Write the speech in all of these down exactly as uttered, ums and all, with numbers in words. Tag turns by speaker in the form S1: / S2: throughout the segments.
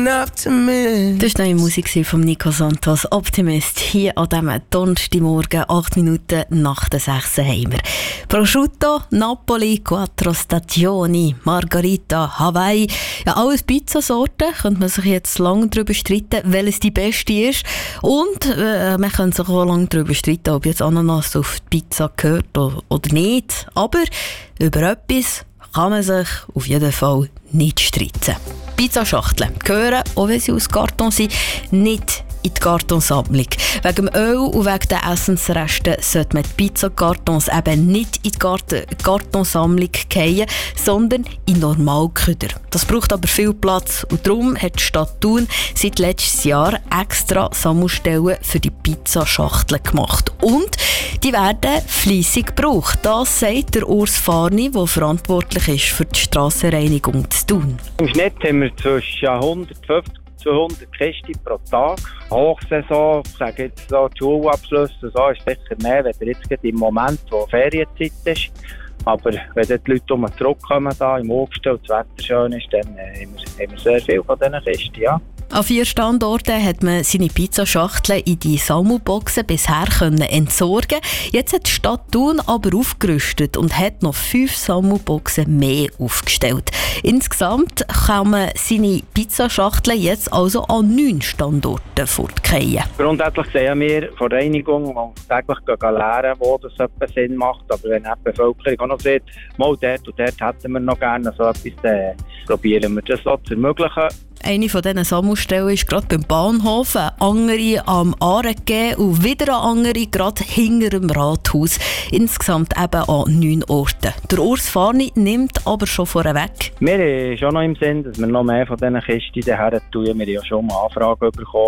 S1: enough to miss.
S2: Das war neue Musik von Nico Santos, Optimist. Hier an diesem Donnerstagmorgen, acht Minuten nach der sechs haben wir. Prosciutto, Napoli, Quattro Stagioni, Margarita, Hawaii. Ja, alles Pizzasorten. Könnte man sich jetzt lange darüber streiten, welches die beste ist. Und äh, man könnte sich auch lange darüber streiten, ob jetzt Ananas auf die Pizza gehört oder nicht. Aber über etwas kann man sich auf jeden Fall nicht streiten. Pizzaschachteln gehören, auch wenn sie aus Karton sind, nicht in die Kartonsammlung. Wegen dem Öl und wegen den Essensresten sollte man die Pizzakartons eben nicht in die Kart- Kartonsammlung fallen, sondern in Normalküder. Das braucht aber viel Platz und darum hat die Stadt Thun seit letztes Jahr extra Sammelstellen für die Pizzaschachteln gemacht. Und die werden fleissig gebraucht. Das sagt der Urs Farni, der verantwortlich ist für die Strassenreinigung zu Thun.
S3: Im Schnitt haben wir zwischen hundertfünfzig zweihundert Kisten pro Tag. Hochsaison, ich sage jetzt so, die Schulabschlüsse, so ist sicher mehr, wenn jetzt gerade im Moment, wo Ferienzeit ist. Aber wenn die Leute um zurückkommen, da im August und das Wetter schön ist, dann haben wir, haben wir sehr viel von diesen Kisten, ja.
S2: An vier Standorten hat man seine Pizzaschachteln in die Sammelboxen bisher können entsorgen. Jetzt hat die Stadt Thun aber aufgerüstet und hat noch fünf Sammelboxen mehr aufgestellt. Insgesamt kann man seine Pizzaschachteln jetzt also an neun Standorten fortgehen.
S3: Grundsätzlich sehen wir von Reinigung und täglich lernen, wo das etwas Sinn macht. Aber wenn die Bevölkerung auch noch sieht, mal dort und dort hätten wir noch gerne so etwas, dann probieren wir das so zu ermöglichen.
S2: Eine von diesen Sammelstellen ist gerade beim Bahnhof, eine andere am Aargau und wieder eine andere gerade hinter dem Rathaus. Insgesamt eben an neun Orten. Der Urs Farni nimmt aber schon vorweg.
S3: Wir haben schon noch im Sinn, dass wir noch mehr von diesen Kisten daher tun. Wir haben ja schon mal Anfragen bekommen,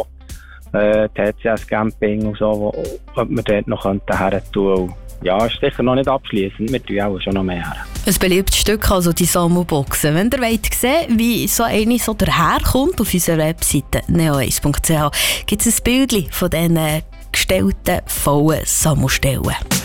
S3: äh, T C S Camping und so, wo, ob wir dort noch daher tun. Ja, ist sicher noch nicht abschliessend. Wir tun auch schon noch mehr.
S2: Ein beliebtes Stück, also die Sammelboxen. Wenn ihr wollt sehen, wie so eine so daherkommt, auf unserer Webseite neo eins punkt c h gibt es ein Bild von diesen gestellten vollen Sammelstellen.